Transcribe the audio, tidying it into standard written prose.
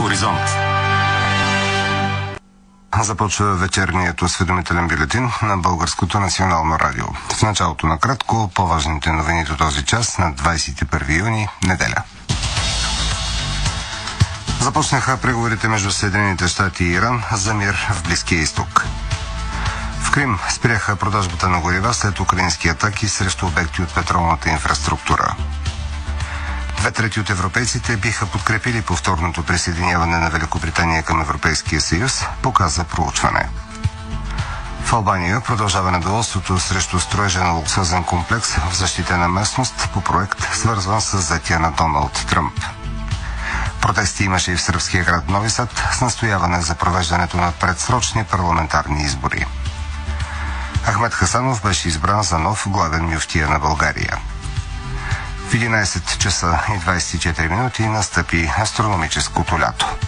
Хоризонт. Започва вечерният осведомителен бюлетин на Българското национално радио. В началото на кратко по-важните новини до този час на 21 юни, неделя. Започнаха преговорите между Съединените щати и Иран за мир в Близкия изток. В Крим спряха продажбата на горива след украински атаки срещу обекти от петролната инфраструктура. 2/3 от европейците биха подкрепили повторното присъединяване на Великобритания към Европейския съюз, показа проучване. В Албания продължава недоволството срещу строежа на луксозен комплекс в защитена местност по проект, свързван с взетия на Доналд Тръмп. Протести имаше и в сръбския град Нови Сад с настояване за провеждането на предсрочни парламентарни избори. Ахмед Хасанов беше избран за нов главен мюфтия на България. В 11 часа и 24 минути настъпи астрономическото лято.